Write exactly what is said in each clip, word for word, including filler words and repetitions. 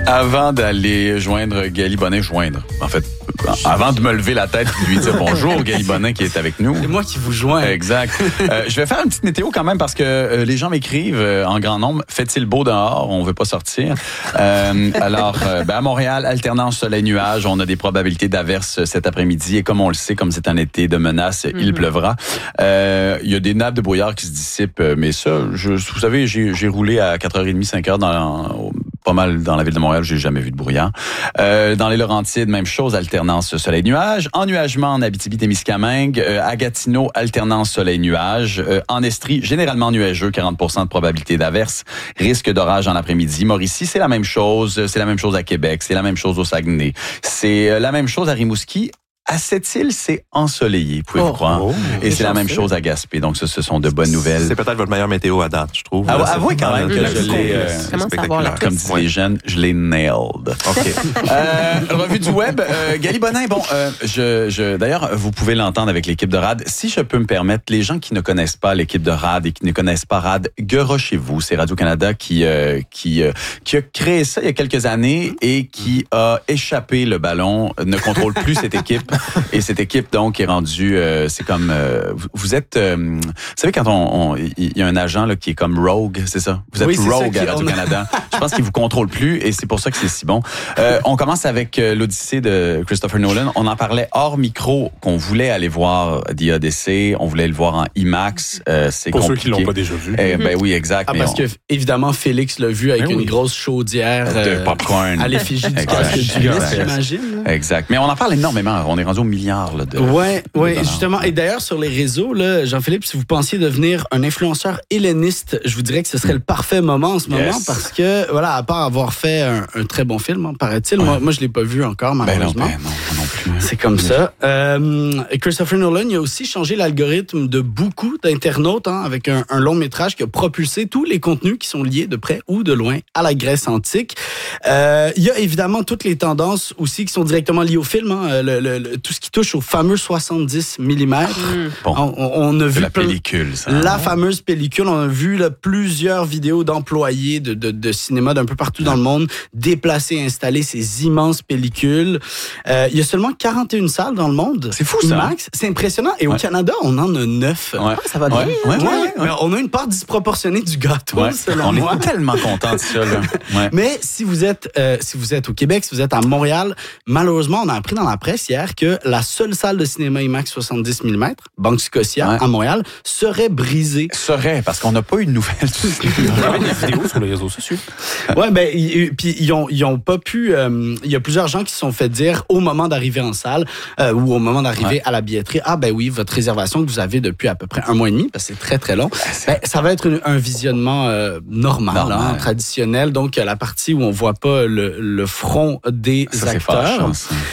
Avant d'aller joindre Gali Bonnin, joindre, en fait, avant de me lever la tête et de lui dire bonjour, Gali Bonnin qui est avec nous. C'est moi qui vous joins. Exact. Euh, je vais faire une petite météo quand même parce que euh, les gens m'écrivent euh, en grand nombre. Fait-il beau dehors? On veut pas sortir. Euh, alors, euh, ben à Montréal, alternance soleil-nuage. On a des probabilités d'averses cet après-midi. Et comme on le sait, comme c'est un été de menaces, mm-hmm. il pleuvra. Euh, il y a des nappes de brouillard qui se dissipent. Mais ça, je, vous savez, j'ai, j'ai roulé à quatre heures trente, cinq heures dans... pas mal dans la ville de Montréal, j'ai jamais vu de brouillard. Euh, dans les Laurentides, même chose, alternance soleil-nuage. Ennuagement en Abitibi-Témiscamingue. Euh, à Gatineau, alternance soleil-nuage. Euh, en Estrie, généralement nuageux, quarante pour cent de probabilité d'averse. Risque d'orage en après-midi. Mauricie, c'est la même chose. C'est la même chose à Québec. C'est la même chose au Saguenay. C'est la même chose à Rimouski. À Sept-Îles, c'est ensoleillé, pouvez-vous oh, croire. Oh, et c'est la même chose à Gaspé. Donc, ce, ce sont de bonnes nouvelles. C'est peut-être votre meilleure météo à date, je trouve. Ah, avouez quand même que je l'ai, euh, comme disent les jeunes, je l'ai nailed. OK. euh, revue du web. Euh, Gali Bonnin, bon, euh, je, je, d'ailleurs, vous pouvez l'entendre avec l'équipe de R A D. Si je peux me permettre, les gens qui ne connaissent pas l'équipe de R A D et qui ne connaissent pas R A D, garochez-vous. C'est Radio-Canada qui, euh, qui, euh, qui a créé ça il y a quelques années et qui a échappé le ballon, ne contrôle plus cette équipe. Et cette équipe, donc, est rendue... Euh, c'est comme... Euh, vous êtes... Euh, vous savez, quand on... Il y a un agent là, qui est comme rogue, c'est ça? Vous êtes oui, rogue à Radio-Canada. Je pense qu'il vous contrôle plus et c'est pour ça que c'est si bon. Euh, on commence avec euh, l'Odyssée de Christopher Nolan. On en parlait hors micro qu'on voulait aller voir The Odyssey. On voulait le voir en IMAX. Euh, c'est pour compliqué. Ceux qui l'ont pas déjà vu. Eh, ben oui, exact. Ah, parce on... que, évidemment, Félix l'a vu avec ben une oui. grosse chaudière de euh, popcorn. À l'effigie du casque du lait, j'imagine. Exact. Mais on en parle énormément. On est rendu au milliard là, de... Ouais, ouais, justement. Et d'ailleurs, sur les réseaux, là, Jean-Philippe, si vous pensiez devenir un influenceur helléniste, je vous dirais que ce serait le parfait moment en ce moment yes. parce que, voilà, à part avoir fait un, un très bon film, hein, paraît-il, ouais. moi, moi, je l'ai pas vu encore, malheureusement. Ben non, ben non, non plus. C'est comme ça. Euh, Christopher Nolan, il a aussi changé l'algorithme de beaucoup d'internautes, hein, avec un, un long métrage qui a propulsé tous les contenus qui sont liés de près ou de loin à la Grèce antique. Euh, il y a évidemment toutes les tendances aussi qui sont directement liées au film, hein, le, le, le, tout ce qui touche au fameux soixante-dix millimètres. Mmh. Bon, on, on a vu la pellicule, ça. La hein? fameuse pellicule. On a vu là, plusieurs vidéos d'employés de, de, de cinéma d'un peu partout dans le monde déplacer et installer ces immenses pellicules. Euh, il y a seulement quarante et une salles dans le monde. C'est fou, ça. Max. C'est impressionnant. Et ouais. au Canada, on en a neuf. Ouais. Ah, ça va bien. Ouais. Ouais, ouais, ouais, ouais. On a une part disproportionnée du gâteau, ouais. selon on moi. On est tellement contents de ça. Là. Ouais. Mais si vous êtes euh, si vous êtes au Québec, si vous êtes à Montréal, malheureusement, on a appris dans la presse hier que la seule salle de cinéma IMAX soixante-dix millimètres, Banque Scotia, ouais. à Montréal, serait brisée. Serait, parce qu'on n'a pas eu de nouvelles. Il y avait des vidéos sur les réseaux sociaux. Ouais, ben, puis ils ont, ils ont pas pu. Il euh, y a plusieurs gens qui se sont fait dire au moment d'arriver en salle euh, ou au moment d'arriver ouais. à la billetterie, ah ben oui, votre réservation que vous avez depuis à peu près un mois et demi, parce que c'est très très long. Ben, ça va être une, un visionnement euh, normal, normal. Hein, traditionnel. Donc la partie où on voit pas le, le front des ça, acteurs.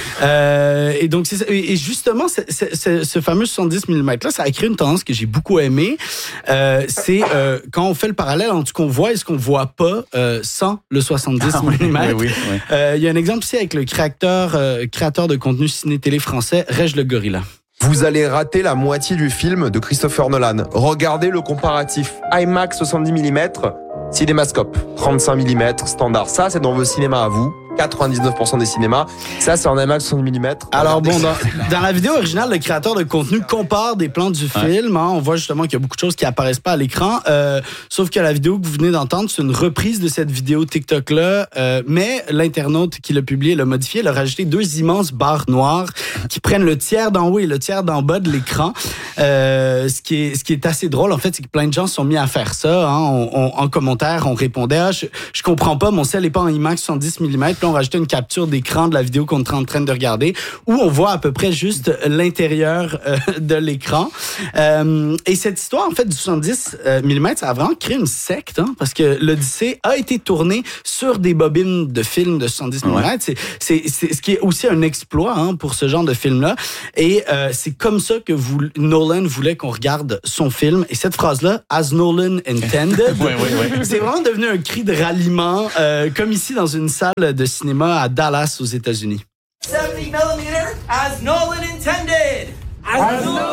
Euh, et donc c'est et justement c'est, c'est, c'est, ce fameux soixante-dix millimètres là, ça a créé une tendance que j'ai beaucoup aimée. Euh, c'est euh, quand on fait le parallèle entre ce qu'on voit et ce qu'on voit pas euh, sans le soixante-dix millimètres. Oui, oui, oui. Euh, il y a un exemple ici avec le créateur euh, créateur de contenu ciné-télé français, Reg le Gorilla. Vous allez rater la moitié du film de Christopher Nolan. Regardez le comparatif IMAX soixante-dix millimètres, Cinémascope trente-cinq millimètres standard. Ça, c'est dans vos cinémas à vous. quatre-vingt-dix-neuf pour cent des cinémas. Ça, c'est en IMAX soixante millimètres. Alors bon, dans, dans la vidéo originale, le créateur de contenu compare des plans du ouais. film. Hein, on voit justement qu'il y a beaucoup de choses qui apparaissent pas à l'écran. Euh, sauf que la vidéo que vous venez d'entendre, c'est une reprise de cette vidéo TikTok-là. Euh, mais l'internaute qui l'a publié, l'a modifié, il a rajouté deux immenses barres noires qui prennent le tiers d'en haut et le tiers d'en bas de l'écran. Euh, ce qui est, ce qui est assez drôle, en fait, c'est que plein de gens se sont mis à faire ça. Hein. On, on, en commentaire, on répondait, ah, je, je comprends pas, mon cell est pas en IMAX soixante-dix millimètres. On rajoutait une capture d'écran de la vidéo qu'on est en train de regarder où on voit à peu près juste l'intérieur euh, de l'écran. Euh, et cette histoire, en fait, du soixante-dix millimètres, ça a vraiment créé une secte, hein, parce que l'Odyssée a été tourné sur des bobines de films de soixante-dix millimètres. Ouais. C'est, c'est, c'est ce qui est aussi un exploit hein, pour ce genre de film-là. Et euh, c'est comme ça que vous, Nolan voulait qu'on regarde son film. Et cette phrase-là, « As Nolan intended oui, oui, oui. », c'est vraiment devenu un cri de ralliement, euh, comme ici dans une salle de cinéma à Dallas, aux États-Unis. seventy millimeter as Nolan intended. As, as Nolan intended.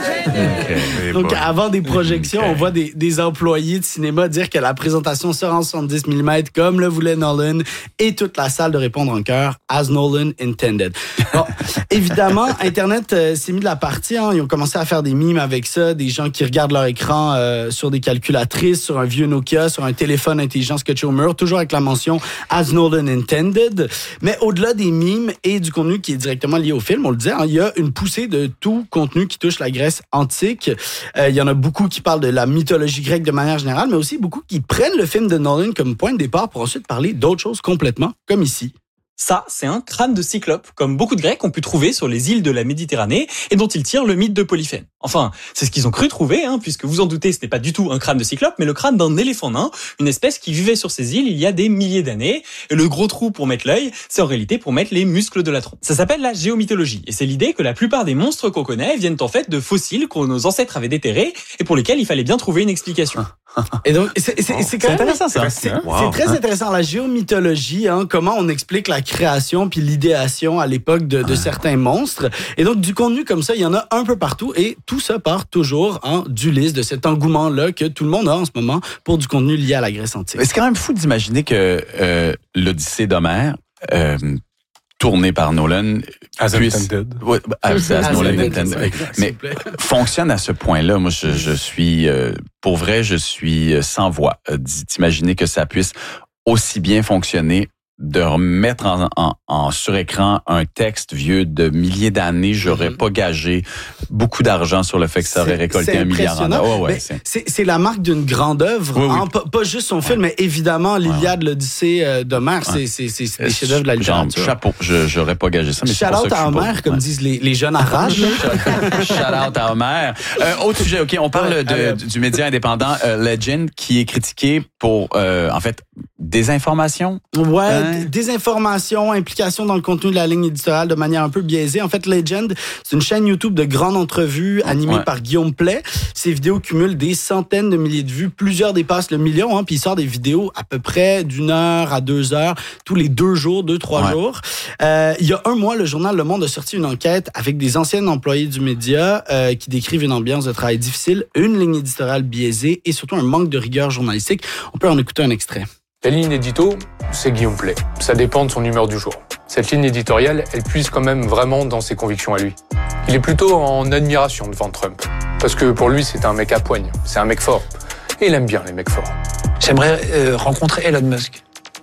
Eh Donc, boy. avant des projections, Ok. on voit des, des employés de cinéma dire que la présentation sera en soixante-dix millimètres comme le voulait Nolan et toute la salle de répondre en chœur as Nolan intended. Bon, évidemment, Internet euh, s'est mis de la partie. Hein. Ils ont commencé à faire des mimes avec ça, des gens qui regardent leur écran euh, sur des calculatrices, sur un vieux Nokia, sur un téléphone intelligent scotché au mur, toujours avec la mention as Nolan intended. Mais au-delà des mimes et du contenu qui est directement lié au film, on le disait, hein, il y a une poussée de tout contenu qui touche la Grèce antique. Euh, il y en a beaucoup qui parlent de la mythologie grecque de manière générale, mais aussi beaucoup qui prennent le film de Nolan comme point de départ pour ensuite parler d'autres choses complètement, comme ici. Ça, c'est un crâne de cyclope, comme beaucoup de Grecs ont pu trouver sur les îles de la Méditerranée et dont ils tirent le mythe de Polyphème. Enfin, c'est ce qu'ils ont cru trouver, hein, puisque vous en doutez, ce n'est pas du tout un crâne de cyclope, mais le crâne d'un éléphant nain, une espèce qui vivait sur ces îles il y a des milliers d'années. Et le gros trou pour mettre l'œil, c'est en réalité pour mettre les muscles de la trompe. Ça s'appelle la géomythologie, et c'est l'idée que la plupart des monstres qu'on connaît viennent en fait de fossiles que nos ancêtres avaient déterrés et pour lesquels il fallait bien trouver une explication. Et donc, c'est, c'est, c'est quand même intéressant, ça. C'est, Wow. c'est très intéressant. La géomythologie, hein, comment on explique la création puis l'idéation à l'époque de, de certains monstres. Et donc, du contenu comme ça, il y en a un peu partout. Et tout ça part toujours hein, d'Ulysse, de cet engouement-là que tout le monde a en ce moment pour du contenu lié à la Grèce antique. Mais c'est quand même fou d'imaginer que euh, l'Odyssée d'Homère, euh, tournée par Nolan, As puisse... intended. Ouais, as, as Nolan Ah, intended. c'est ça, s'il Mais vous plaît. fonctionne à ce point-là. Moi, je, je suis, euh, pour vrai, je suis sans voix euh, d'imaginer que ça puisse aussi bien fonctionner, de remettre en, en, en surécran un texte vieux de milliers d'années. J'aurais Mm-hmm. pas gagé beaucoup d'argent sur le fait que ça aurait C'est- récolté c'est un milliard en impressionnant. or. Ouais, ouais, Mais c'est- c'est, c'est la marque d'une grande œuvre, Oui, oui. hein, pas, pas juste son film, mais évidemment l'Iliade, l'Odyssée euh, d'Homère, Ouais. c'est, c'est, c'est, c'est des chefs-d'œuvre de la Genre, littérature. chapeau, je j'aurais pas gagé ça. Mais c'est pour ça Shout-out que je à suis pas- Homère, comme ouais. disent les, les jeunes à rage. là. Shout out à Homer. Euh, autre sujet, OK, on parle Ouais, de, allez. du média indépendant euh, Legend qui est critiqué pour, euh, en fait, désinformation. Ouais, Hein? d- désinformation, implication dans le contenu de la ligne éditoriale de manière un peu biaisée. En fait, Legend, c'est une chaîne YouTube de grandes entrevues animée Ouais. par Guillaume Play. Ces vidéos cumulent des centaines de milliers de vues. Plusieurs dépassent le million, hein, puis il sort des vidéos à peu près d'une heure à deux heures, tous les deux jours, deux, trois Ouais. jours. Euh, il y a un mois, le journal Le Monde a sorti une enquête avec des anciens employés du média euh, qui décrivent une ambiance de travail difficile, une ligne éditoriale biaisée et surtout un manque de rigueur journalistique. On peut en écouter un extrait. La ligne édito, c'est Guillaume Play. Ça dépend de son humeur du jour. Cette ligne éditoriale, elle puise quand même vraiment dans ses convictions à lui. Il est plutôt en admiration devant Trump. Parce que pour lui, c'est un mec à poigne. C'est un mec fort. Et il aime bien les mecs forts. J'aimerais euh, rencontrer Elon Musk.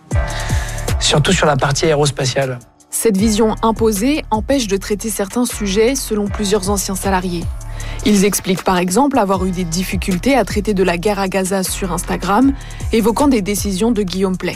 Surtout sur la partie aérospatiale. Cette vision imposée empêche de traiter certains sujets selon plusieurs anciens salariés. Ils expliquent par exemple avoir eu des difficultés à traiter de la guerre à Gaza sur Instagram, évoquant des décisions de Guillaume Play.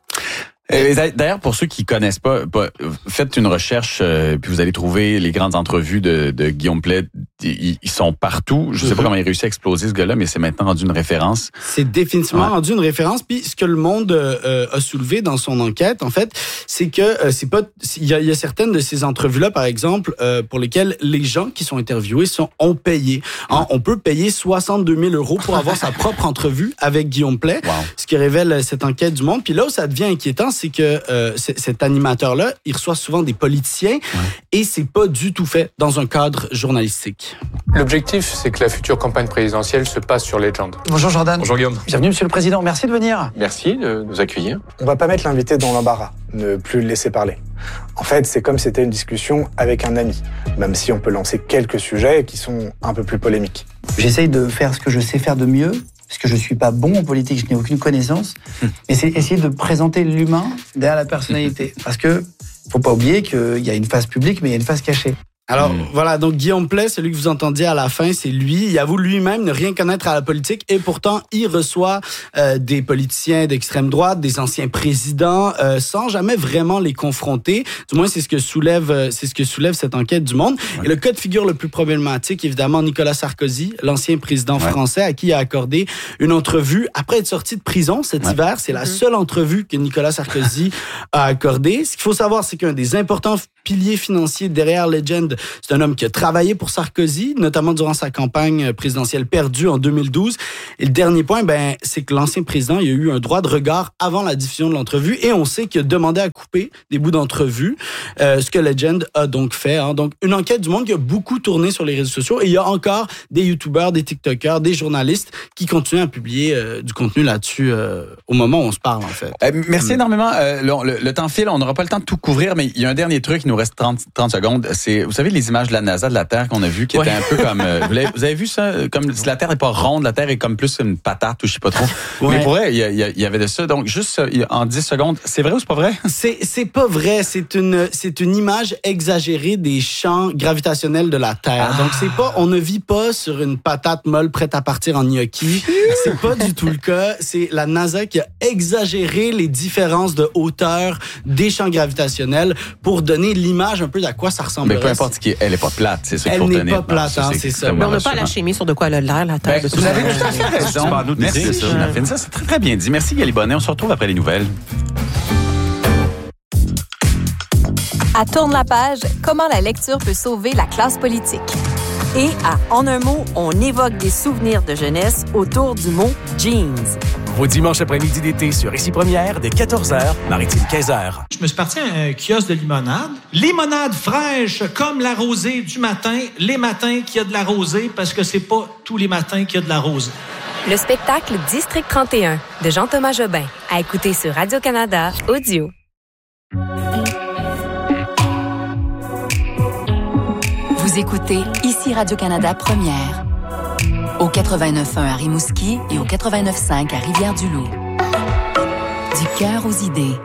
Et d'ailleurs, pour ceux qui connaissent pas, pas, faites une recherche, euh, puis vous allez trouver les grandes entrevues de, de Guillaume Play. Ils, ils sont partout. Je sais pas comment il réussit à exploser ce gars-là, mais c'est maintenant rendu une référence. C'est définitivement Ouais. rendu une référence. Puis ce que le Monde euh, a soulevé dans son enquête, en fait, c'est que euh, c'est pas. Il y, a, il y a certaines de ces entrevues-là, par exemple, euh, pour lesquelles les gens qui sont interviewés sont ont payé. Hein, on peut payer soixante-deux mille euros pour avoir sa propre entrevue avec Guillaume Play. Wow. Ce qui révèle cette enquête du Monde. Puis là où ça devient inquiétant, c'est que euh, c- cet animateur-là, il reçoit souvent des politiciens et c'est pas du tout fait dans un cadre journalistique. L'objectif, c'est que la future campagne présidentielle se passe sur Legend. Bonjour Jordan. Bonjour Guillaume. Bienvenue Monsieur le Président, merci de venir. Merci de nous accueillir. On va pas mettre l'invité dans l'embarras, ne plus le laisser parler. En fait, c'est comme si c'était une discussion avec un ami, même si on peut lancer quelques sujets qui sont un peu plus polémiques. J'essaye de faire ce que je sais faire de mieux, parce que je suis pas bon en politique, je n'ai aucune connaissance, mais c'est essayer de présenter l'humain derrière la personnalité. Parce que faut pas oublier qu'il y a une face publique, mais il y a une face cachée. Alors Mm. voilà, donc Guillaume Play, celui que vous entendiez à la fin, c'est lui. Il avoue lui-même ne rien connaître à la politique et pourtant il reçoit euh, des politiciens d'extrême droite, des anciens présidents, euh, sans jamais vraiment les confronter. Du moins, c'est ce que soulève, euh, c'est ce que soulève cette enquête du Monde. Ouais. Et le cas de figure le plus problématique, évidemment, Nicolas Sarkozy, l'ancien président Ouais. français, à qui il a accordé une entrevue après être sorti de prison cet Ouais. hiver. C'est la seule entrevue que Nicolas Sarkozy a accordée. Ce qu'il faut savoir, c'est qu'un des importants pilier financier derrière Legend. C'est un homme qui a travaillé pour Sarkozy, notamment durant sa campagne présidentielle perdue en deux mille douze. Et le dernier point, ben, c'est que l'ancien président, il a eu un droit de regard avant la diffusion de l'entrevue et on sait qu'il a demandé à couper des bouts d'entrevue, euh, ce que Legend a donc fait. Hein. Donc, une enquête du monde qui a beaucoup tourné sur les réseaux sociaux et il y a encore des YouTubers, des TikTokers, des journalistes qui continuent à publier euh, du contenu là-dessus euh, au moment où on se parle, en fait. Euh, merci mmh. énormément. Euh, le, le, le temps file, on n'aura pas le temps de tout couvrir, mais il y a un dernier truc, il nous reste trente, trente secondes. C'est, vous savez, les images de la NASA de la Terre qu'on a vues, qui ouais. étaient un peu comme... Euh, vous, avez, vous avez vu ça? Comme si la Terre n'est pas ronde, la Terre est comme plus une patate ou je sais pas trop. Ouais. Mais pour vrai, il y, y, y avait de ça. Donc, juste en dix secondes, c'est vrai ou c'est pas vrai? C'est, c'est pas vrai. C'est une, c'est une image exagérée des champs gravitationnels de la Terre. Ah. Donc, c'est pas, on ne vit pas sur une patate molle prête à partir en gnocchi. C'est pas du tout le cas. C'est la NASA qui a exagéré les différences de hauteur des champs gravitationnels pour donner l'image un peu d'à quoi ça ressemble. Mais peu importe ce qui est, elle est pas plate, c'est ça qu'il faut tenir. Elle n'est pas plate, hein, c'est, c'est ça. Mais on n'a pas à la chimie sur de quoi elle a l'air, la Terre. Ben, vous avez tout à fait raison. Merci, Jonathan. Ça, c'est très, très bien dit. Merci, Gali Bonnet. On se retrouve après les nouvelles. À Tourne la page, comment la lecture peut sauver la classe politique. Et à En un mot, on évoque des souvenirs de jeunesse autour du mot jeans. Vos dimanches après-midi d'été sur Ici Première, dès quatorze heures, Maritime quinze heures. Je me suis parti à un kiosque de limonade. Limonade fraîche, comme la rosée du matin. Les matins qu'il y a de la rosée, parce que c'est pas tous les matins qu'il y a de la rosée. Le spectacle District trente et un de Jean-Thomas Jobin, à écouter sur Radio-Canada Audio. Vous écoutez Ici Radio-Canada Première. Au quatre-vingt-neuf point un à Rimouski et au quatre-vingt-neuf point cinq à Rivière-du-Loup. Du cœur aux idées.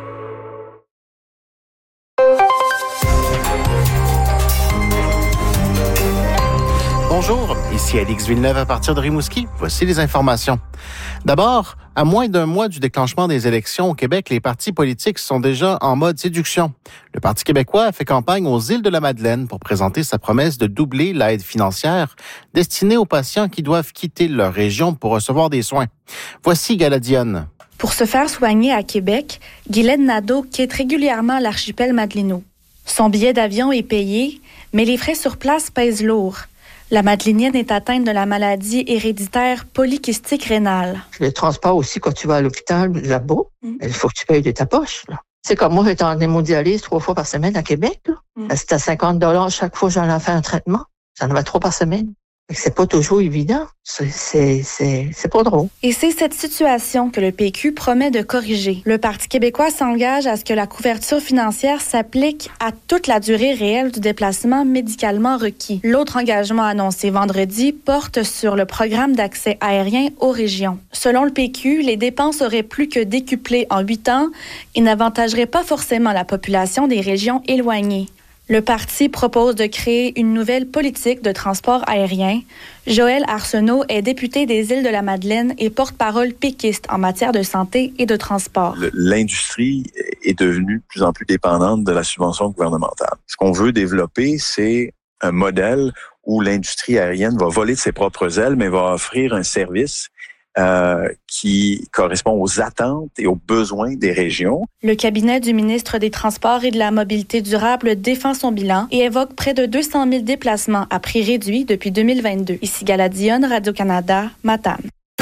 Bonjour, ici Alix Villeneuve à partir de Rimouski. Voici les informations. D'abord, à moins d'un mois du déclenchement des élections au Québec, les partis politiques sont déjà en mode séduction. Le Parti québécois a fait campagne aux îles de la Madeleine pour présenter sa promesse de doubler l'aide financière destinée aux patients qui doivent quitter leur région pour recevoir des soins. Voici Galadion. Pour se faire soigner à Québec, Guylaine Nadeau quitte régulièrement l'archipel Madelino. Son billet d'avion est payé, mais les frais sur place pèsent lourd. La Madelinienne est atteinte de la maladie héréditaire polykystique rénale. Le transport aussi, quand tu vas à l'hôpital là-bas, mm. il faut que tu payes de ta poche. Là. C'est comme moi, j'étais en hémodialyse trois fois par semaine à Québec. Là. Mm. C'était à cinquante dollars chaque fois que j'en ai fait un traitement. J'en avais trois par semaine. C'est pas toujours évident. C'est, c'est, c'est, c'est pas drôle. Et c'est cette situation que le P Q promet de corriger. Le Parti québécois s'engage à ce que la couverture financière s'applique à toute la durée réelle du déplacement médicalement requis. L'autre engagement annoncé vendredi porte sur le programme d'accès aérien aux régions. Selon le P Q, les dépenses auraient plus que décuplé en huit ans et n'avantageraient pas forcément la population des régions éloignées. Le parti propose de créer une nouvelle politique de transport aérien. Joël Arsenault est député des Îles-de-la-Madeleine et porte-parole péquiste en matière de santé et de transport. L'industrie est devenue de plus en plus dépendante de la subvention gouvernementale. Ce qu'on veut développer, c'est un modèle où l'industrie aérienne va voler de ses propres ailes, mais va offrir un service Euh, qui correspond aux attentes et aux besoins des régions. Le cabinet du ministre des Transports et de la Mobilité durable défend son bilan et évoque près de deux cent mille déplacements à prix réduit depuis deux mille vingt-deux. Ici Galadion, Radio-Canada, Matane.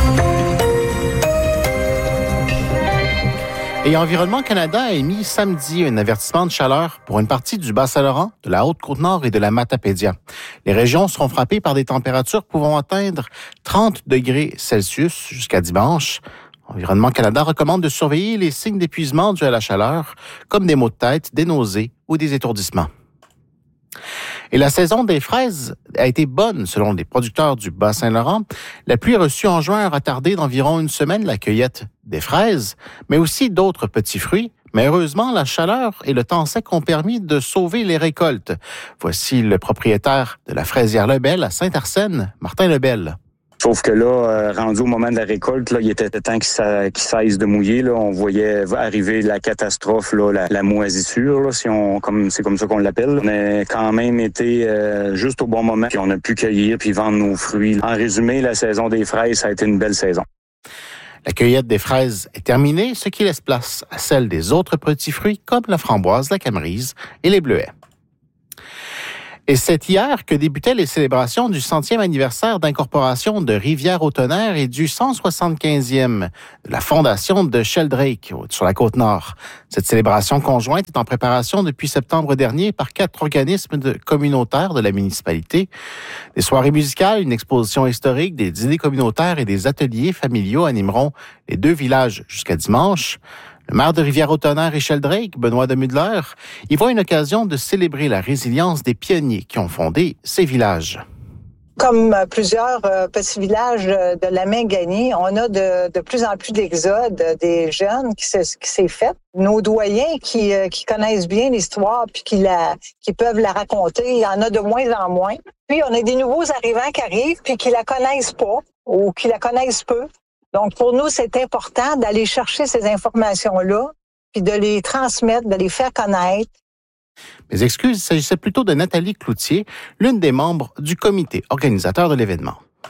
Et Environnement Canada a émis samedi un avertissement de chaleur pour une partie du Bas-Saint-Laurent, de la Haute-Côte-Nord et de la Matapédia. Les régions seront frappées par des températures pouvant atteindre trente degrés Celsius jusqu'à dimanche. Environnement Canada recommande de surveiller les signes d'épuisement dus à la chaleur, comme des maux de tête, des nausées ou des étourdissements. Et la saison des fraises a été bonne selon les producteurs du Bas-Saint-Laurent. La pluie reçue en juin a retardé d'environ une semaine la cueillette des fraises, mais aussi d'autres petits fruits. Mais heureusement, la chaleur et le temps sec ont permis de sauver les récoltes. Voici le propriétaire de la fraisière Lebel à Saint-Arsène, Martin Lebel. Sauf que là, euh, rendu au moment de la récolte, là, il était temps qu'il, sa, qu'il cesse de mouiller. Là. On voyait arriver la catastrophe, là, la, la moisissure, là, si on, comme, c'est comme ça qu'on l'appelle. On a quand même été euh, juste au bon moment, puis on a pu cueillir puis vendre nos fruits. En résumé, la saison des fraises, ça a été une belle saison. La cueillette des fraises est terminée, ce qui laisse place à celle des autres petits fruits comme la framboise, la camerise et les bleuets. Et c'est hier que débutaient les célébrations du centième anniversaire d'incorporation de Rivière-au-Tonnerre et du cent soixante-quinzième de la fondation de Sheldrake sur la Côte-Nord. Cette célébration conjointe est en préparation depuis septembre dernier par quatre organismes de communautaires de la municipalité. Des soirées musicales, une exposition historique, des dîners communautaires et des ateliers familiaux animeront les deux villages jusqu'à dimanche. Le maire de Rivière-au-Tonnerre et Sheldrake, Benoît Demudler, y voit une occasion de célébrer la résilience des pionniers qui ont fondé ces villages. Comme plusieurs euh, petits villages de la Maine-Gagnée, on a de, de plus en plus d'exodes des jeunes qui, se, qui s'est fait. Nos doyens qui, euh, qui connaissent bien l'histoire puis qui, la, qui peuvent la raconter, il y en a de moins en moins. Puis on a des nouveaux arrivants qui arrivent puis qui la connaissent pas ou qui la connaissent peu. Donc, pour nous, c'est important d'aller chercher ces informations-là, puis de les transmettre, de les faire connaître. Mes excuses, il s'agissait plutôt de Nathalie Cloutier, l'une des membres du comité organisateur de l'événement.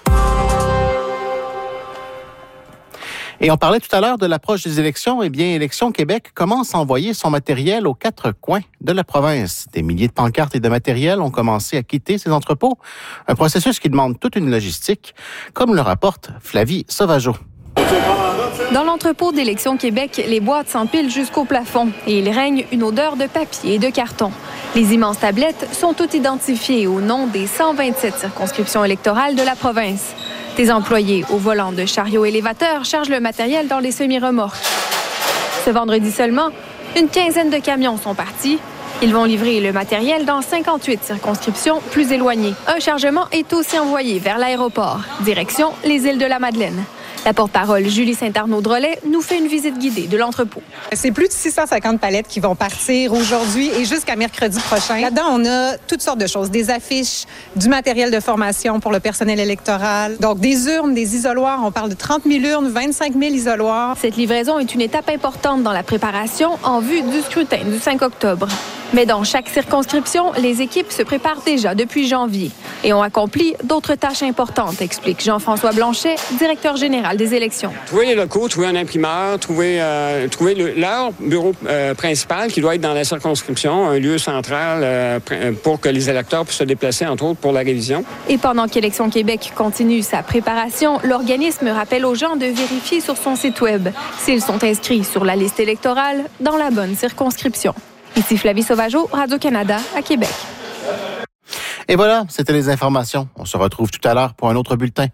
Et on parlait tout à l'heure de l'approche des élections. Eh bien, Élections Québec commence à envoyer son matériel aux quatre coins de la province. Des milliers de pancartes et de matériel ont commencé à quitter ces entrepôts. Un processus qui demande toute une logistique, comme le rapporte Flavie Sauvageau. Dans l'entrepôt d'Élections Québec, les boîtes s'empilent jusqu'au plafond et il règne une odeur de papier et de carton. Les immenses tablettes sont toutes identifiées au nom des cent vingt-sept circonscriptions électorales de la province. Des employés au volant de chariots élévateurs chargent le matériel dans les semi-remorques. Ce vendredi seulement, une quinzaine de camions sont partis. Ils vont livrer le matériel dans cinquante-huit circonscriptions plus éloignées. Un chargement est aussi envoyé vers l'aéroport, direction les îles de la Madeleine. La porte-parole Julie Saint-Arnaud-Drolet nous fait une visite guidée de l'entrepôt. C'est plus de six cent cinquante palettes qui vont partir aujourd'hui et jusqu'à mercredi prochain. Là-dedans, on a toutes sortes de choses. Des affiches, du matériel de formation pour le personnel électoral. Donc, des urnes, des isoloirs. On parle de trente mille urnes, vingt-cinq mille isoloirs. Cette livraison est une étape importante dans la préparation en vue du scrutin du cinq octobre. Mais dans chaque circonscription, les équipes se préparent déjà depuis janvier et ont accompli d'autres tâches importantes, explique Jean-François Blanchet, directeur général des élections. Trouver les locaux, trouver un imprimeur, trouver, euh, trouver le, leur bureau euh, principal qui doit être dans la circonscription, un lieu central euh, pour que les électeurs puissent se déplacer, entre autres, pour la révision. Et pendant qu'Élections Québec continue sa préparation, l'organisme rappelle aux gens de vérifier sur son site web s'ils sont inscrits sur la liste électorale dans la bonne circonscription. Ici Flavie Sauvageau, Radio-Canada, à Québec. Et voilà, c'était les informations. On se retrouve tout à l'heure pour un autre bulletin.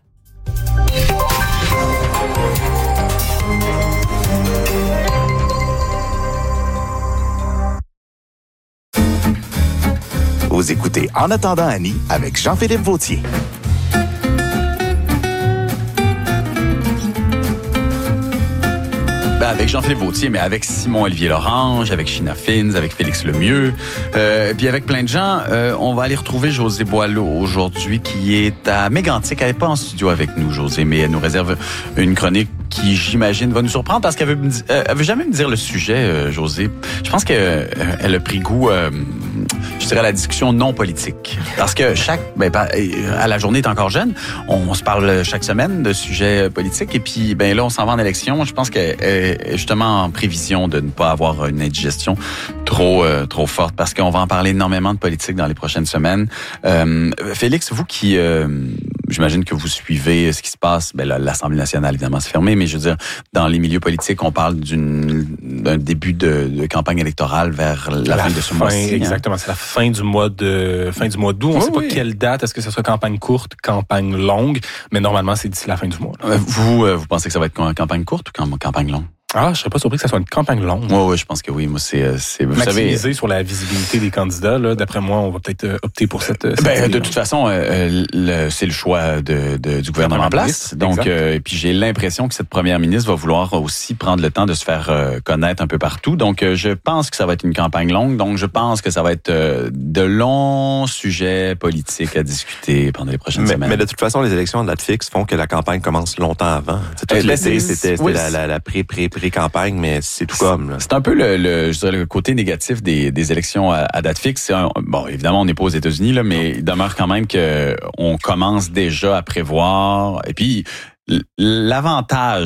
Vous écoutez En attendant Annie avec Jean-Philippe Vautier. Ben avec Jean-Philippe Vautier, mais avec Simon-Olivier Lorange, avec China Fins, avec Félix Lemieux, euh, puis avec plein de gens. Euh, on va aller retrouver Josée Boileau aujourd'hui, qui est à Mégantic. Elle n'est pas en studio avec nous, Josée, mais elle nous réserve une chronique qui, j'imagine, va nous surprendre parce qu'elle veut, me di- euh, elle veut jamais me dire le sujet, euh, Josée. Je pense qu'elle euh, elle a pris goût, euh, je dirais, à la discussion non politique. Parce que chaque, ben, à la journée est encore jeune, on, on se parle chaque semaine de sujets politiques et puis, ben là, on s'en va en élection. Je pense qu'elle est justement en prévision de ne pas avoir une indigestion trop, euh, trop forte parce qu'on va en parler énormément de politique dans les prochaines semaines. Euh, Félix, vous qui, euh, j'imagine que vous suivez ce qui se passe, ben là, l'Assemblée nationale, évidemment, c'est fermé, mais je veux dire, dans les milieux politiques, on parle d'une, d'un début de, de campagne électorale vers la, la fin de ce mois-ci. Exactement, hein? C'est la fin du mois de fin du mois d'août. On ne oui, sait oui. pas quelle date, est-ce que ce sera campagne courte, campagne longue, mais normalement, c'est d'ici la fin du mois. Là. Vous, vous pensez que ça va être campagne courte ou campagne longue? Ah, je serais pas surpris que ça soit une campagne longue. Oui, oui, je pense que oui. Moi, c'est, c'est vous Maximiser savez, sur la visibilité des candidats. Là, d'après moi, on va peut-être opter pour cette. cette ben, de toute façon, euh, le, c'est le choix de, de, du gouvernement en place. Donc, euh, et puis j'ai l'impression que cette première ministre va vouloir aussi prendre le temps de se faire euh, connaître un peu partout. Donc, euh, je pense que ça va être une campagne longue. Donc, je pense que ça va être euh, de longs sujets politiques à discuter pendant les prochaines mais, semaines. semaines. Mais de toute façon, les élections à date fixe font que la campagne commence longtemps avant. Tout Eh ben, l'été, c'est- c'était, c'était oui, la, la, la pré, pré, pré-campagne, mais c'est tout comme. Là. C'est un peu le, le, je dirais, le côté négatif des, des élections à, à date fixe. C'est un- bon, évidemment, on n'est pas aux États-Unis, là, mais il demeure quand même que on commence déjà à prévoir. Et puis, l- l'avantage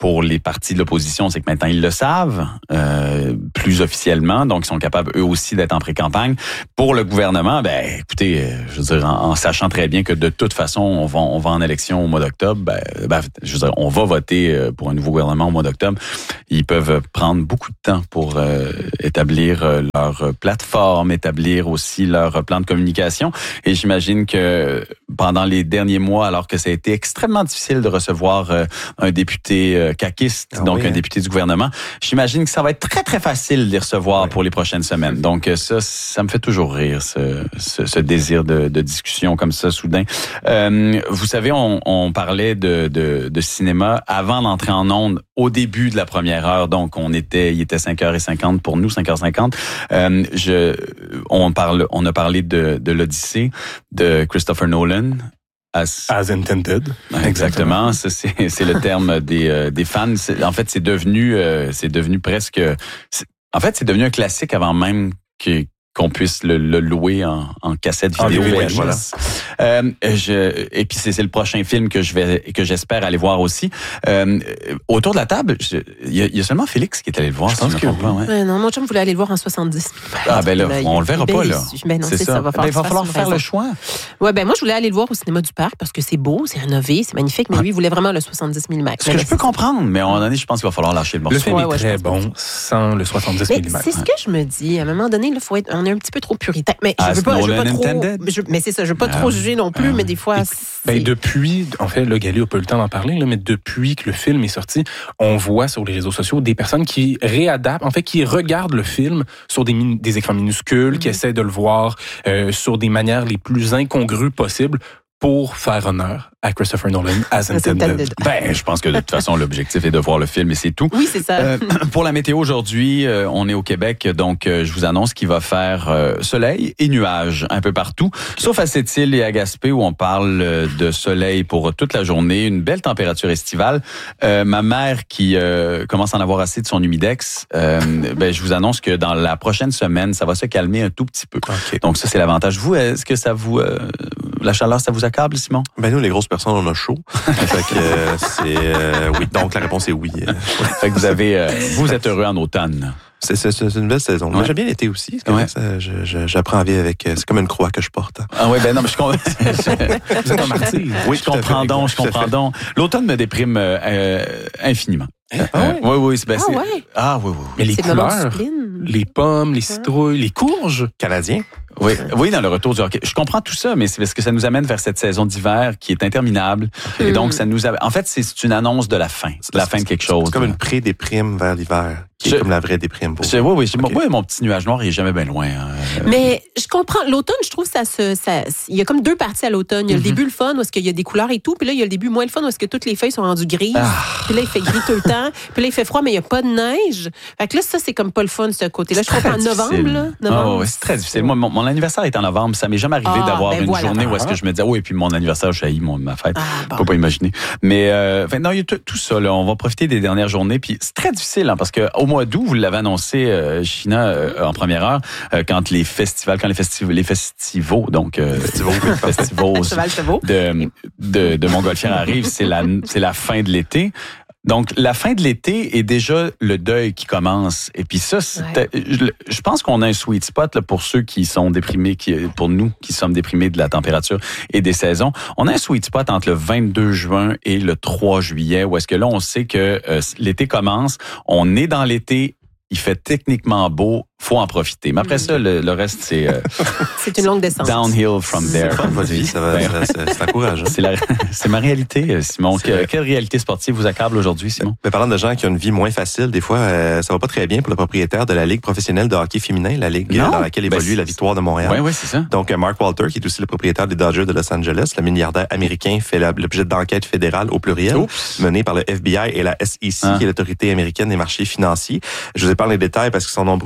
pour les partis de l'opposition, c'est que maintenant ils le savent euh, plus officiellement, donc ils sont capables eux aussi d'être en pré-campagne. Pour le gouvernement, ben écoutez, je veux dire, en, en sachant très bien que de toute façon on va on va en élection au mois d'octobre, ben, ben je veux dire, on va voter pour un nouveau gouvernement au mois d'octobre. Ils peuvent prendre beaucoup de temps pour euh, établir leur plateforme, établir aussi leur plan de communication. Et j'imagine que pendant les derniers mois, alors que ça a été extrêmement difficile de recevoir euh, un député euh, caquiste, ah donc oui, un hein? député du gouvernement, j'imagine que ça va être très, très facile de les recevoir oui. pour les prochaines semaines. Donc ça, ça me fait toujours rire, ce, ce, ce désir de, de discussion comme ça, soudain. Euh, vous savez, on, on parlait de, de, de cinéma avant d'entrer en ondes au début de la première heure. Donc, on était, il était cinq heures cinquante pour nous, cinq heures cinquante. Euh, je, on parle, on a parlé de, de l'Odyssée de Christopher Nolan. As, As intended. Exactement. Ça, c'est, c'est le terme des, euh, des fans. C'est, en fait, c'est devenu, euh, c'est devenu presque, c'est, en fait, c'est devenu un classique avant même que, qu'on puisse le, le louer en, en cassette vidéo. Ah, oui, voilà. Euh, je, et puis c'est, c'est le prochain film que je vais que j'espère aller voir aussi. Euh, autour de la table, il y, y a seulement Félix qui est allé le voir. Je pense que oui. ouais. Ouais, non, mon chum voulait aller le voir en soixante-dix. Ah ben là, là on le verra pas là. Ben non, c'est, c'est ça. ça. Va ben, il va falloir faire raison. le choix. Ouais, ben moi je voulais aller le voir au cinéma du Parc parce que c'est beau, c'est rénové, c'est magnifique, mais lui il voulait vraiment le soixante-dix millimètres. Ce que je peux comprendre, mais à un moment donné, je pense qu'il va falloir lâcher le morceau. Le film ouais, est ouais, très bon sans le soixante-dix millimètres. C'est ce que je me dis. À un moment donné, il faut être, on est un petit peu trop puritain. Mais je veux pas, je veux pas trop. Je, mais c'est ça, je veux pas ah, trop juger non plus, ah, mais des fois. Ben depuis, en fait, le Gali a pas eu le temps d'en parler, là, mais depuis que le film est sorti, on voit sur les réseaux sociaux des personnes qui réadaptent, en fait, qui regardent le film sur des, des écrans minuscules, mm-hmm. qui essaient de le voir euh, sur des manières les plus incongrues possibles pour faire honneur à Christopher Nolan as intended. Ben, je pense que de toute façon, l'objectif est de voir le film et c'est tout. Oui, c'est ça. Euh, pour la météo aujourd'hui, euh, on est au Québec, donc euh, je vous annonce qu'il va faire euh, soleil et nuages un peu partout, sauf à Sept-Îles et à Gaspé où on parle euh, de soleil pour toute la journée, une belle température estivale. Euh, ma mère qui euh, commence à en avoir assez de son humidex, euh, ben, je vous annonce que dans la prochaine semaine, ça va se calmer un tout petit peu. Okay. Donc ça, c'est l'avantage. Vous, est-ce que ça vous... Euh, la chaleur, ça vous accable, Simon? Ben nous, les grosses personnes, on a chaud. Fait que euh, c'est euh, oui. Donc la réponse est oui. Fait que vous avez, euh, vous êtes heureux en automne. C'est, c'est, c'est une belle saison. Ouais. Moi, j'aime bien l'été aussi. C'est ouais. ça, je, je, j'apprends à vivre avec. C'est comme une croix que je porte. Ah oui, ben non, mais je comprends. Vous êtes un martyr. Oui, je comprends donc, je comprends donc. L'automne me déprime euh, infiniment. Ah ouais? Oui, oui, c'est ben, ah, c'est, ouais. ah oui, oui. Mais les c'est couleurs, les pommes, les citrouilles, les courges canadiens. Oui, oui, dans le retour du hockey. Je comprends tout ça, mais c'est parce que ça nous amène vers cette saison d'hiver qui est interminable. Okay. Et donc, ça nous a... En fait, c'est une annonce de la fin, de la fin de quelque chose. C'est comme une pré-déprime vers l'hiver, qui je... est comme la vraie déprime. Pour je... Oui, oui, okay. Moi, mon petit nuage noir, il est jamais bien loin. Hein. Mais je comprends. L'automne, je trouve ça se... Ça... Il y a comme deux parties à l'automne. Il y a mm-hmm. le début, le fun, où est-ce qu'il y a des couleurs et tout. Puis là, il y a le début moins le fun, où est-ce que toutes les feuilles sont rendues grises. Ah. Puis là, il fait gris tout le temps. Puis là, il fait froid, mais il n'y a pas de neige. Fait que là, ça, c'est comme pas le fun, ce côté-là. Je comprends en novembre, là. Novembre, oh, ouais, c'est très difficile. Moi, mon, mon anniversaire est en novembre. Ça m'est jamais arrivé ah, d'avoir ben une voilà. journée où est-ce que je me disais, oh, et puis mon anniversaire, je haïs mon, ma fête. Ah, bon. Faut pas imaginer. Mais, euh, enfin, non, il y a tout, tout ça, là. On va profiter des dernières journées. Puis c'est très difficile, hein, parce que au mois d'août, vous l'avez annoncé, euh, China, euh, en première heure, euh, quand les festivals, quand les festivals, les festivals, donc, euh, festivals, festivals de, de, de Montgolfière arrivent, c'est la, c'est la fin de l'été. Donc, la fin de l'été est déjà le deuil qui commence. Et puis ça, ouais. je, je pense qu'on a un sweet spot là, pour ceux qui sont déprimés, qui, pour nous qui sommes déprimés de la température et des saisons. On a un sweet spot entre le vingt-deux juin et le trois juillet, où est-ce que là, on sait que euh, l'été commence, on est dans l'été, il fait techniquement beau, faut en profiter. Mais après ça, le, le reste, c'est... Euh, c'est une longue descente. Downhill from there. C'est, ça va, ça, c'est, c'est encourageant. C'est, la, c'est ma réalité, Simon. Que, quelle réalité sportive vous accable aujourd'hui, Simon? Mais parlant de gens qui ont une vie moins facile, des fois, euh, ça va pas très bien pour le propriétaire de la Ligue professionnelle de hockey féminin, la Ligue non, dans laquelle évolue ben la Victoire de Montréal. Oui, oui, c'est ça. Donc, Mark Walter, qui est aussi le propriétaire des Dodgers de Los Angeles, le milliardaire américain, fait la, l'objet d'enquête fédérale au pluriel, Oups. menée par le F B I et la S E C, ah. qui est l'autorité américaine des marchés financiers. Je vous épargne les détails parce qu'ils sont nombreux et compliqués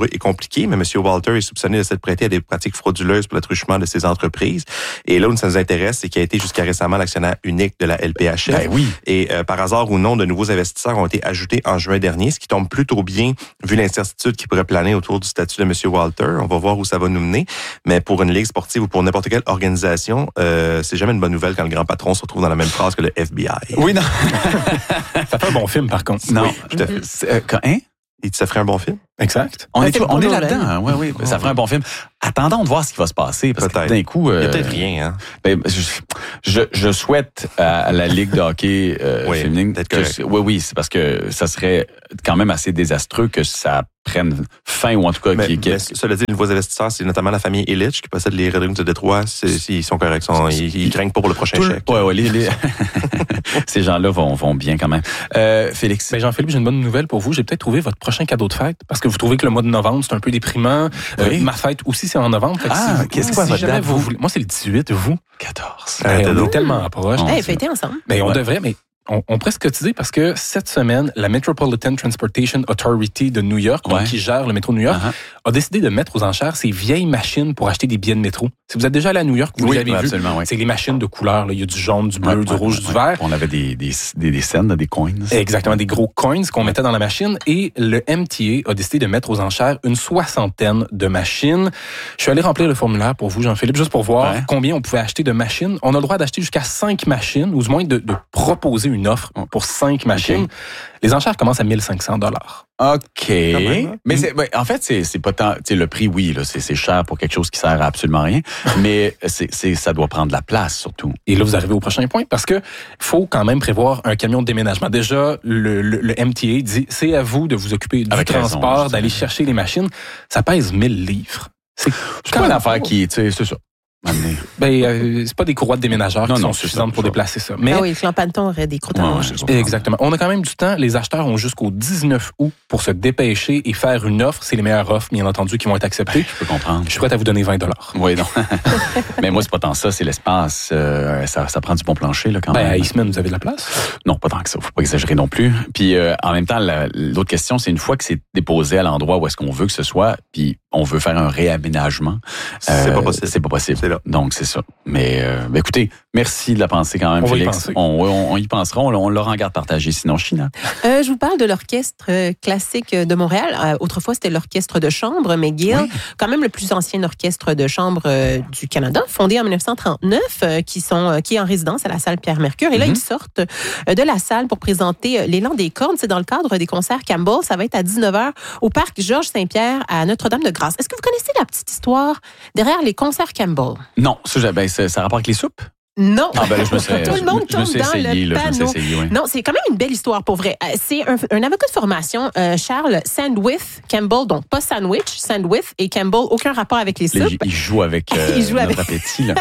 impliqué, mais M. Walter est soupçonné de s'être prêté à des pratiques frauduleuses pour le truchement de ses entreprises. Et là où ça nous intéresse, c'est qu'il a été jusqu'à récemment l'actionnaire unique de la L P H F. Ben oui. Et euh, par hasard ou non, de nouveaux investisseurs ont été ajoutés en juin dernier, ce qui tombe plutôt bien vu l'incertitude qui pourrait planer autour du statut de M. Walter. On va voir où ça va nous mener. Mais pour une ligue sportive ou pour n'importe quelle organisation, euh, c'est jamais une bonne nouvelle quand le grand patron se retrouve dans la même phrase que le F B I. Oui, non. Ça fait un bon film, par contre. Non. Oui, tout à fait. C'est, euh, quand, hein? Et ça ferait un bon film? Exact. On Un est, film on est pour là-dedans. Nolan. Hein? Oui, oui. Ça ferait un bon film. Attendons de voir ce qui va se passer. Parce Peut-être. que d'un coup. Il y a euh, peut-être rien, hein? Ben, je, je, je souhaite à la Ligue de hockey euh, Oui, féminine. peut-être que- correct. oui, oui, c'est parce que ça serait quand même assez désastreux que ça prenne fin ou en tout cas Mais, qu'il- qu'il- mais cela dit, les nouveaux investisseurs, c'est notamment la famille Illich qui possède les Red Wings de Détroit. C'est, ils sont corrects. Sont, ils, ils craignent pas pour le prochain Tout le- chèque. Ouais, ouais, les, les- ces gens-là vont, vont bien quand même. Euh, Félix. Ben Jean-Philippe, j'ai une bonne nouvelle pour vous. J'ai peut-être trouvé votre prochain cadeau de fête parce que vous trouvez que le mois de novembre, c'est un peu déprimant. Euh, Oui. ma fête aussi, c'est en novembre. Fait que Ah, si vous- qu'est-ce que c'est si votre jamais date, vous vous? voulez- Moi, c'est le dix-huit, vous. quatorze. Ben, Arrêtez on donc. est tellement proche. Bon. Hey, fêtez ensemble. Ben, on Ouais. devrait, mais on, on pourrait se cotiser parce que cette semaine, la Metropolitan Transportation Authority de New York, donc Ouais. qui gère le métro de New York, Uh-huh. a décidé de mettre aux enchères ces vieilles machines pour acheter des billets de métro. Si vous êtes déjà allé à New York, vous Oui, les avez oui, vues. absolument, oui. C'est les machines de couleur. Là. Il y a du jaune, du bleu, Ouais, du ouais, rouge, ouais, du ouais. vert. On avait des, des, des, des scènes, des coins. Exactement, des gros coins qu'on mettait dans la machine. Et le M T A a décidé de mettre aux enchères une soixantaine de machines. Je suis allé remplir le formulaire pour vous, Jean-Philippe, juste pour voir Ouais. combien on pouvait acheter de machines. On a le droit d'acheter jusqu'à cinq machines, ou du moins de, de proposer une offre pour cinq machines. Les enchères commencent à mille cinq cents dollars. OK. même, hein? Mais c'est, ben, en fait, c'est, c'est pas tant. Tu sais, le prix, oui, là, c'est, c'est cher pour quelque chose qui sert à absolument rien. Mais c'est, c'est, ça doit prendre de la place, surtout. Et là, vous arrivez au prochain point, parce que faut quand même prévoir un camion de déménagement. Déjà, le, le, le M T A dit, c'est à vous de vous occuper du Avec raison, transport, je d'aller dirais. chercher les machines. Ça pèse mille livres. C'est C'est pas une affaire qui, tu sais, c'est ça. Amener. Ben, euh, c'est pas des courroies de déménageurs Non, qui non, sont c'est suffisantes ça, pour ça. déplacer ça. Mais Ah oui, le clan Panton aurait des croûtes à Ouais, manger. ouais. exactement. On a quand même du temps. Les acheteurs ont jusqu'au dix-neuf août pour se dépêcher et faire une offre. C'est les meilleures offres, bien entendu, qui vont être acceptées. Je peux comprendre. Je suis prêt à vous donner vingt dollars. Oui, non. Mais moi, c'est pas tant ça, c'est l'espace. Euh, ça, ça prend du bon plancher, là, quand Ben, même. à Eastman, vous avez de la place? Non, pas tant que ça. Faut pas exagérer non plus. Puis, euh, en même temps, la- l'autre question, c'est une fois que c'est déposé à l'endroit où est-ce qu'on veut que ce soit, puis on veut faire un réaménagement. C'est pas possible. C'est pas possible. C'est là. Donc, c'est ça. Mais, euh, ben, écoutez, merci de la penser quand même, On va y Félix. penser. On, on, on y pensera. On, on l'aura en garde partagée. Sinon, China. Euh, je vous parle de l'orchestre euh, classique de Montréal. Euh, autrefois, c'était l'orchestre de chambre McGill, Oui. quand même le plus ancien orchestre de chambre euh, du Canada, fondé en dix-neuf cent trente-neuf, euh, qui sont euh, qui est en résidence à la salle Pierre-Mercure. Et là, Mhm. ils sortent euh, de la salle pour présenter euh, l'élan des cordes. C'est dans le cadre des concerts Campbell. Ça va être à dix-neuf heures au parc Georges Saint-Pierre à Notre-Dame-de-Grâce. Est-ce que vous connaissez la petite histoire derrière les concerts Campbell? Non, ça, j'ai- ben, ça, ça a rapport avec les soupes? Non. Ah, ben là, je me serais- Tout le monde je me tombe suis dans essayé, le là, je me suis panneau. essayé, oui. Non, c'est quand même une belle histoire pour vrai. Euh, C'est un, un avocat de formation, euh, Charles Sandwith Campbell, donc pas sandwich, Sandwith et Campbell, aucun rapport avec les Là, soupes. il joue avec euh, Il joue notre avec- appétit. Là.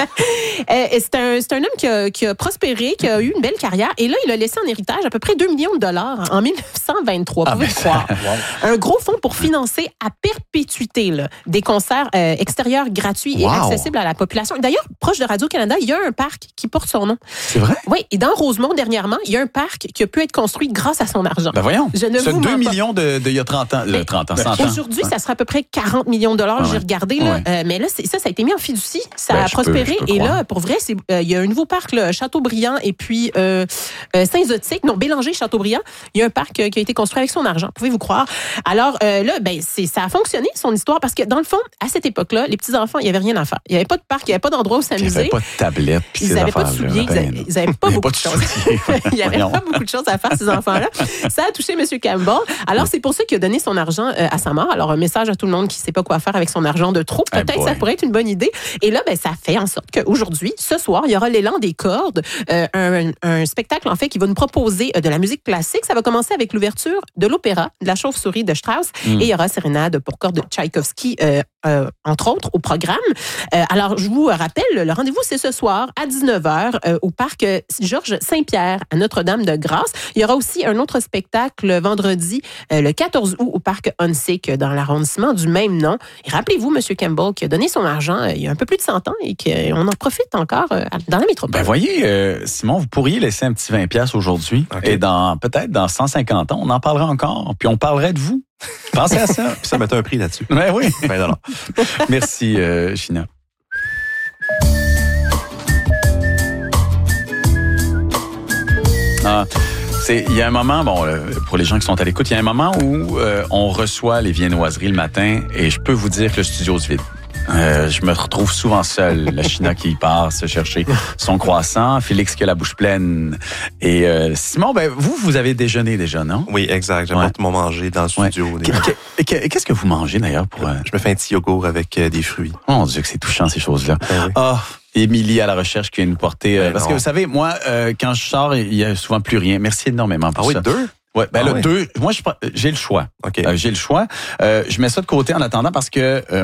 Euh, et c'est un, c'est un homme qui a, qui a prospéré, qui a eu une belle carrière. Et là, il a laissé en héritage à peu près deux millions de dollars en dix-neuf cent vingt-trois. Ah, Pouvez ben, le croire. Un gros fonds pour financer à perpétuité là, des concerts euh, extérieurs gratuits et Wow. accessibles à la population. D'ailleurs, proche de Radio-Canada, il y a un parc qui porte son nom. C'est vrai? Oui, et dans Rosemont, dernièrement, il y a un parc qui a pu être construit grâce à son argent. Ben voyons. Je ne C'est vous deux mens pas. millions de, de il y a trente ans. Le trente ans, cent ans. Aujourd'hui, ça sera à peu près quarante millions de dollars. Ah J'ai ouais. regardé, là. Ouais. Euh, mais là, c'est- ça, ça a été mis en fiducie. Ça Ben, a je peux- prospéré. je peux et croire. là, pour vrai, c'est, euh, il y a un nouveau parc, là, Châteaubriand et puis euh, euh, Saint-Zotique. Non, Bélanger, Châteaubriand. Il y a un parc euh, qui a été construit avec son argent. Pouvez-vous croire? Alors euh, là, ben, c'est, ça a fonctionné, son histoire, parce que dans le fond, à cette époque-là, les petits-enfants, il n'y avait rien à faire. Il n'y avait pas de parc, il n'y avait pas d'endroit où Il n'y s'amuser. avait pas de tablette. puis Ils ces n'avaient pas de affaires-là, souliers, ils ben, avaient- ils n'avaient pas il y avait beaucoup pas de de choses. souliers. Il n'y avait Voyons. pas beaucoup de choses à faire, ces enfants-là. Ça a touché M. Campbell. Alors, c'est pour ça qu'il a donné son argent euh, à sa mort. Alors, un message à tout le monde qui ne sait pas quoi faire avec son argent de trop. Eh Peut-être boy. ça pourrait être une bonne idée. Et là, ben, ça fait en sorte qu'aujourd'hui, ce soir, il y aura l'élan des cordes, euh, un, un spectacle, en fait, qui va nous proposer euh, de la musique classique. Ça va commencer avec l'ouverture de l'opéra de la chauve-souris de Strauss. Mm. Et il y aura sérénade pour cordes de Tchaïkovski, euh, euh, entre autres, au programme. Euh, alors, je vous rappelle, le rendez-vous, c'est ce soir. soir à dix-neuf heures euh, au parc Georges Saint-Pierre à Notre-Dame-de-Grâce. Il y aura aussi un autre spectacle vendredi, euh, le quatorze août, au parc Hunsick, dans l'arrondissement du même nom. Et rappelez-vous, M. Campbell, qui a donné son argent euh, il y a un peu plus de cent ans et qu'on en profite encore euh, dans la métropole. Ben voyez, euh, Simon, vous pourriez laisser un petit vingt piastres aujourd'hui. Okay. Et dans peut-être dans cent cinquante ans, on en parlera encore. Puis on parlerait de vous. Pensez à ça. Puis ça met un prix là-dessus. Ben oui. vingt dollars. Merci, euh, Gina. Ah, c'est, il y a un moment, bon, pour les gens qui sont à l'écoute, il y a un moment où euh, on reçoit les viennoiseries le matin et je peux vous dire que le studio se vide. Euh, je me retrouve souvent seul, la China qui passe chercher son croissant, Félix qui a la bouche pleine. Et euh, Simon, ben vous, vous avez déjeuné déjà, non? Oui, exact. J'apporte ouais. mon manger dans le studio. Ouais. Des... Qu'est-ce que vous mangez d'ailleurs pour? Euh... Je me fais un petit yogourt avec euh, des fruits. Oh mon Dieu, que c'est touchant ces choses-là. Ben oui. Oh, Émilie à la recherche qui vient nous porter. Euh, ben parce non. que vous savez, moi, euh, quand je sors, il y a souvent plus rien. Merci énormément pour ah ça. Ah oui, deux? Ouais, ben ah le oui. deux, moi je j'ai le choix. Okay. Euh, j'ai le choix. Euh, je mets ça de côté en attendant parce que euh,